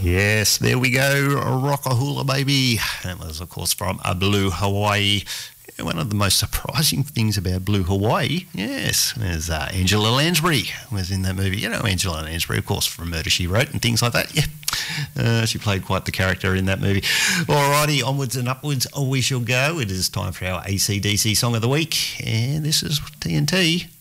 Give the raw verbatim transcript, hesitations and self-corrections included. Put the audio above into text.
Yes, there we go, Rockahula Baby. That was, of course, from a Blue Hawaii. One of the most surprising things about Blue Hawaii, yes, is uh, Angela Lansbury was in that movie. You know Angela Lansbury, of course, from Murder, She Wrote and things like that. Yeah, uh, she played quite the character in that movie. Alrighty, onwards and upwards we shall go. It is time for our A C D C Song of the Week, and this is T N T.